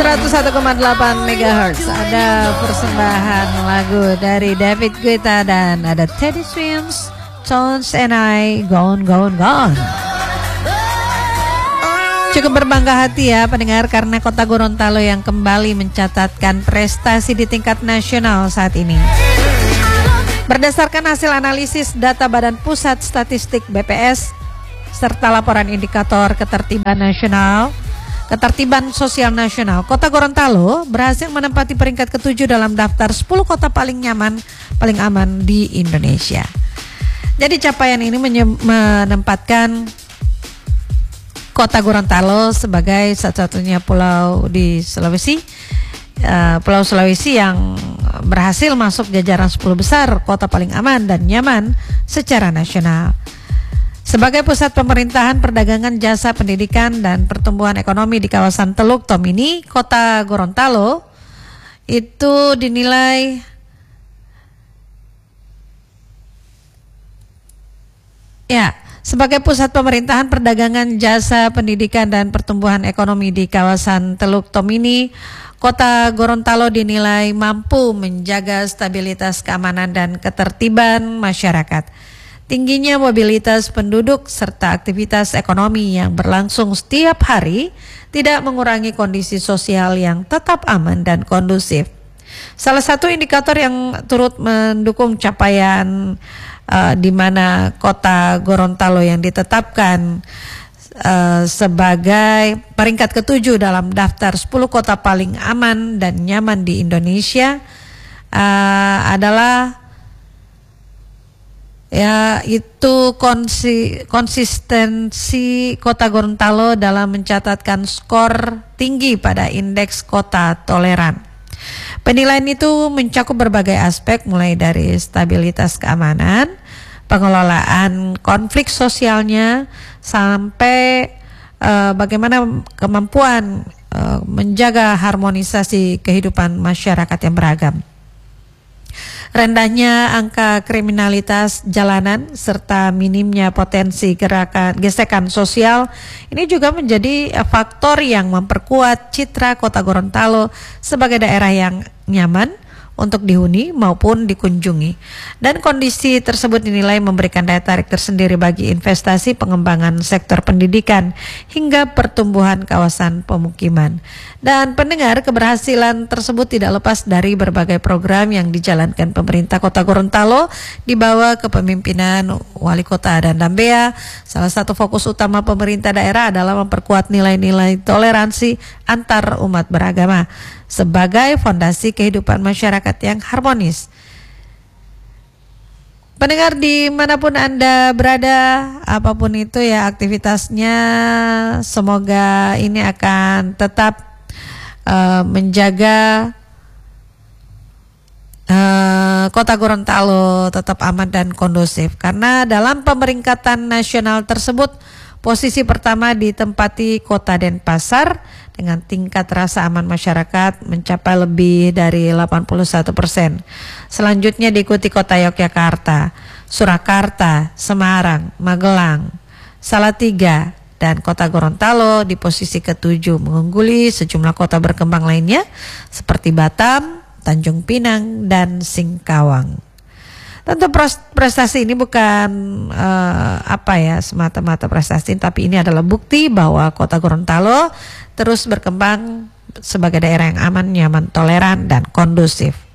101,8 MHz. Ada persembahan lagu dari David Guetta dan ada Teddy Swims, Tones and I, Gone, Gone, Gone. Cukup berbangga hati ya pendengar, karena Kota Gorontalo yang kembali mencatatkan prestasi di tingkat nasional saat ini. Berdasarkan hasil analisis data Badan Pusat Statistik BPS serta laporan indikator ketertiban sosial nasional, Kota Gorontalo berhasil menempati peringkat ke-7 dalam daftar 10 kota paling nyaman, paling aman di Indonesia. Jadi capaian ini menempatkan Kota Gorontalo sebagai satu-satunya pulau di Sulawesi, Pulau Sulawesi yang berhasil masuk jajaran 10 besar kota paling aman dan nyaman secara nasional. Sebagai pusat pemerintahan, perdagangan, jasa, pendidikan, dan pertumbuhan ekonomi di kawasan Teluk Tomini, Kota Gorontalo itu dinilai sebagai pusat pemerintahan, perdagangan, jasa, pendidikan, dan pertumbuhan ekonomi di kawasan Teluk Tomini, Kota Gorontalo dinilai mampu menjaga stabilitas keamanan dan ketertiban masyarakat. Tingginya mobilitas penduduk serta aktivitas ekonomi yang berlangsung setiap hari tidak mengurangi kondisi sosial yang tetap aman dan kondusif. Salah satu indikator yang turut mendukung capaian di mana Kota Gorontalo yang ditetapkan sebagai peringkat ke-7 dalam daftar 10 kota paling aman dan nyaman di Indonesia adalah itu konsistensi Kota Gorontalo dalam mencatatkan skor tinggi pada indeks kota toleran. Penilaian itu mencakup berbagai aspek, mulai dari stabilitas keamanan, pengelolaan konflik sosialnya, sampai bagaimana kemampuan menjaga harmonisasi kehidupan masyarakat yang beragam. Rendahnya angka kriminalitas jalanan serta minimnya potensi gesekan sosial ini juga menjadi faktor yang memperkuat citra Kota Gorontalo sebagai daerah yang nyaman untuk dihuni maupun dikunjungi. Dan kondisi tersebut dinilai memberikan daya tarik tersendiri bagi investasi, pengembangan sektor pendidikan, hingga pertumbuhan kawasan pemukiman. Dan pendengar, keberhasilan tersebut tidak lepas dari berbagai program yang dijalankan pemerintah Kota Gorontalo di bawah kepemimpinan Wali Kota Adan Dambea. Salah satu fokus utama pemerintah daerah adalah memperkuat nilai-nilai toleransi antar umat beragama sebagai fondasi kehidupan masyarakat yang harmonis. Pendengar dimanapun Anda berada, apapun itu ya aktivitasnya, semoga ini akan tetap menjaga Kota Gorontalo tetap aman dan kondusif. Karena dalam pemeringkatan nasional tersebut, posisi pertama ditempati Kota Denpasar dengan tingkat rasa aman masyarakat mencapai lebih dari 81%. Selanjutnya diikuti Kota Yogyakarta, Surakarta, Semarang, Magelang, Salatiga, dan Kota Gorontalo di posisi ke-7 mengungguli sejumlah kota berkembang lainnya seperti Batam, Tanjung Pinang, dan Singkawang. Tentu prestasi ini bukan semata-mata prestasi, tapi ini adalah bukti bahwa Kota Gorontalo terus berkembang sebagai daerah yang aman, nyaman, toleran, dan kondusif.